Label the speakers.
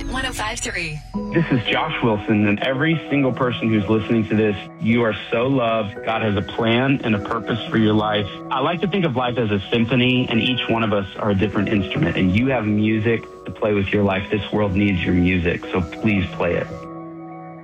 Speaker 1: 105.3.
Speaker 2: This is Josh Wilson, and every single person who's listening to this, you are so loved. God has a plan and a purpose for your life. I like to think of life as a symphony, and each one of us are a different instrument, and you have music to play with your life. This world needs your music, so please play it.